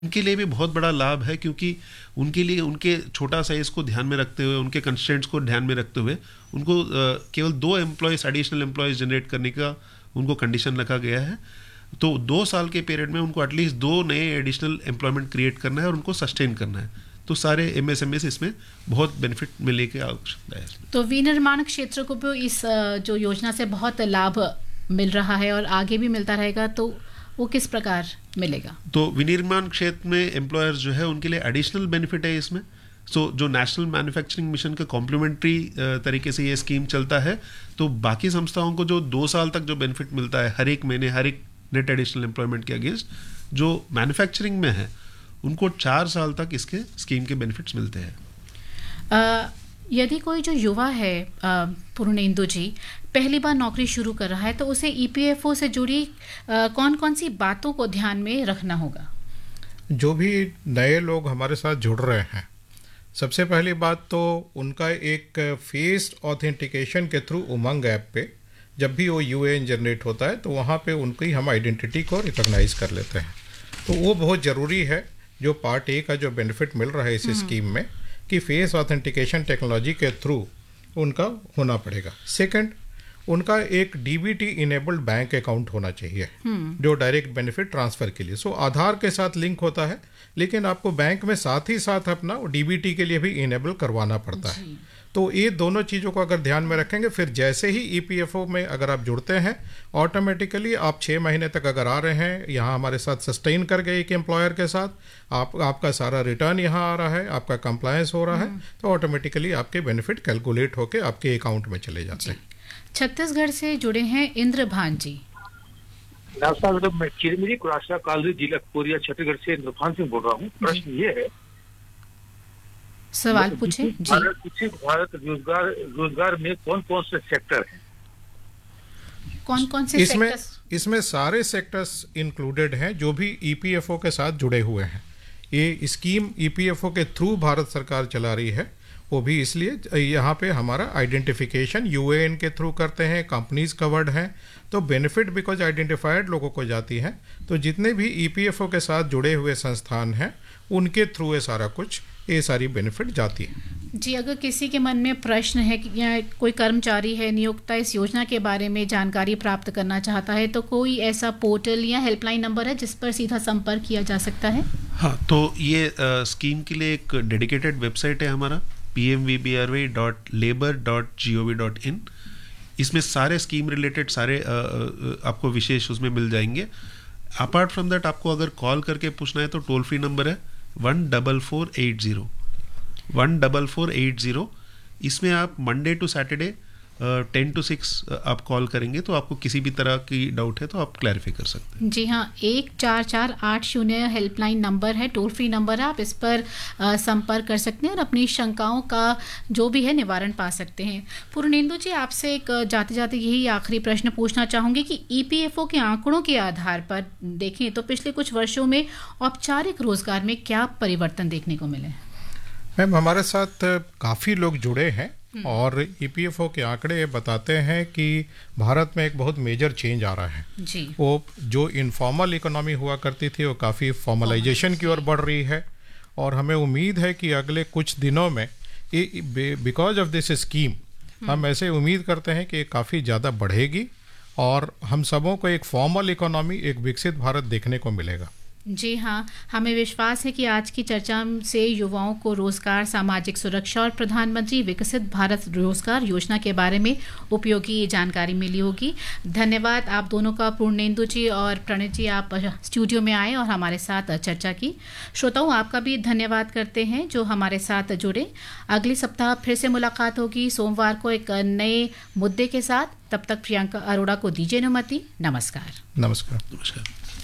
उनके लिए भी बहुत बड़ा लाभ है, क्योंकि उनके लिए उनके छोटा साइज को ध्यान में रखते हुए, उनके कंस्ट्रेंट्स को ध्यान में रखते हुए उनको केवल 2 एम्प्लॉयज़, एडिशनल एम्प्लॉयज़ जनरेट करने का उनको कंडीशन रखा गया है। तो 2 साल के पीरियड में उनको एटलीस्ट 2 नए एडिशनल एम्प्लॉयमेंट क्रिएट करना है और उनको सस्टेन करना है। तो सारे एमएसएमई इसमें बहुत बेनिफिट मिलने की आवश्यकता है। तो विनिर्माण क्षेत्र को भी इस जो योजना से बहुत लाभ मिल रहा है और आगे भी मिलता रहेगा, तो वो किस प्रकार मिलेगा? तो विनिर्माण क्षेत्र में एम्प्लॉयर्स जो है उनके लिए एडिशनल बेनिफिट है इसमें। जो नेशनल मैन्युफैक्चरिंग मिशन का कॉम्प्लीमेंट्री तरीके से ये स्कीम चलता है, तो बाकी संस्थाओं को जो 2 साल तक जो बेनिफिट मिलता है हर एक महीने, हर एक नेट एडिशनल एम्प्लॉयमेंट के अगेंस्ट, जो मैन्युफैक्चरिंग में है उनको 4 साल तक इसके स्कीम के बेनिफिट्स मिलते हैं। यदि कोई जो युवा है पूर्णेंदु जी पहली बार नौकरी शुरू कर रहा है, तो उसे ईपीएफओ से जुड़ी कौन कौन सी बातों को ध्यान में रखना होगा? जो भी नए लोग हमारे साथ जुड़ रहे हैं, सबसे पहली बात तो उनका एक फेस ऑथेंटिकेशन के थ्रू उमंग ऐप पे जब भी वो यूएएन जनरेट होता है तो वहाँ पे उनकी हम आइडेंटिटी को रिकॉग्नाइज कर लेते हैं। तो वो बहुत ज़रूरी है। जो पार्ट ए का जो बेनिफिट मिल रहा है इस स्कीम में कि फेस ऑथेंटिकेशन टेक्नोलॉजी के थ्रू उनका होना पड़ेगा। सेकंड, उनका एक डीबीटी इनेबल्ड बैंक अकाउंट होना चाहिए जो डायरेक्ट बेनिफिट ट्रांसफ़र के लिए। आधार के साथ लिंक होता है, लेकिन आपको बैंक में साथ ही साथ अपना डीबीटी के लिए भी इनेबल करवाना पड़ता है। तो ये दोनों चीज़ों को अगर ध्यान में रखेंगे, फिर जैसे ही ईपीएफओ में अगर आप जुड़ते हैं, ऑटोमेटिकली आप 6 महीने तक अगर आ रहे हैं यहाँ हमारे साथ सस्टेन कर गए एक एम्प्लॉयर के साथ, आपका सारा रिटर्न यहाँ आ रहा है, आपका कंप्लायंस हो रहा है, तो ऑटोमेटिकली आपके बेनिफिट कैलकुलेट होके आपके अकाउंट में चले जाते हैं। छत्तीसगढ़ से जुड़े हैं इंद्रभान जी। मैडम, मैं चिरमिरी कुराशा कालरी जिला कोरिया छत्तीसगढ़ से इंद्रभान सिंह बोल रहा हूँ। प्रश्न ये है, सवाल पूछे जी। भारत रोजगार में कौन कौन से सेक्टर हैं? कौन कौन से इसमें सारे सेक्टर्स इंक्लूडेड हैं जो भी ईपीएफओ के साथ जुड़े हुए हैं। ये स्कीम ईपीएफओ के थ्रू भारत सरकार चला रही है, वो भी इसलिए यहाँ पे हमारा आइडेंटिफिकेशन यूएएन के थ्रू करते हैं, कंपनीज कवर्ड हैं, तो बेनिफिट बिकॉज आइडेंटिफाइड लोगों को जाती है। तो जितने भी ईपीएफओ के साथ जुड़े हुए संस्थान हैं उनके थ्रू ये सारी बेनिफिट जाती है। जी, अगर किसी के मन में प्रश्न है कि या कोई कर्मचारी है नियोक्ता इस योजना के बारे में जानकारी प्राप्त करना चाहता है, तो कोई ऐसा पोर्टल या हेल्पलाइन नंबर है जिस पर सीधा संपर्क किया जा सकता है? हाँ, तो ये स्कीम के लिए एक डेडिकेटेड वेबसाइट है हमारा pmvbry.labor.gov.in। इसमें सारे स्कीम रिलेटेड सारे आपको विशेष उसमें मिल जाएंगे। अपार्ट फ्रॉम दैट आपको अगर कॉल करके पूछना है तो टोल फ्री नंबर है 14480। इसमें आप मंडे टू सैटरडे 10 to 6 आप कॉल करेंगे तो आपको किसी भी तरह की डाउट है तो आप क्लैरिफाई कर सकते हैं। जी हाँ, 14480 हेल्पलाइन नंबर है, टोल फ्री नंबर है, आप इस पर संपर्क कर सकते हैं और अपनी शंकाओं का जो भी है निवारण पा सकते हैं। पूर्णेंदु जी, आपसे एक जाते जाते यही आखिरी प्रश्न पूछना चाहूँगी कि ईपीएफओ के आंकड़ों के आधार पर देखें तो पिछले कुछ वर्षों में औपचारिक रोजगार में क्या परिवर्तन देखने को मिले? मैम, हमारे साथ काफ़ी लोग जुड़े हैं और ईपीएफओ के आंकड़े बताते हैं कि भारत में एक बहुत मेजर चेंज आ रहा है जी। वो जो इनफॉर्मल इकोनॉमी हुआ करती थी वो काफ़ी फॉर्मलाइजेशन की ओर बढ़ रही है और हमें उम्मीद है कि अगले कुछ दिनों में बिकॉज ऑफ दिस स्कीम हम ऐसे उम्मीद करते हैं कि ये काफ़ी ज़्यादा बढ़ेगी और हम सबों को एक फॉर्मल इकोनॉमी, एक विकसित भारत देखने को मिलेगा। जी हाँ, हमें विश्वास है कि आज की चर्चा से युवाओं को रोजगार, सामाजिक सुरक्षा और प्रधानमंत्री विकसित भारत रोजगार योजना के बारे में उपयोगी जानकारी मिली होगी। धन्यवाद आप दोनों का, पूर्णेंदु जी और प्रणित जी, आप स्टूडियो में आए और हमारे साथ चर्चा की। श्रोताओं, आपका भी धन्यवाद करते हैं जो हमारे साथ जुड़े। अगले सप्ताह फिर से मुलाकात होगी सोमवार को एक नए मुद्दे के साथ। तब तक प्रियंका अरोड़ा को दीजिए अनुमति। नमस्कार। नमस्कार। नमस्कार।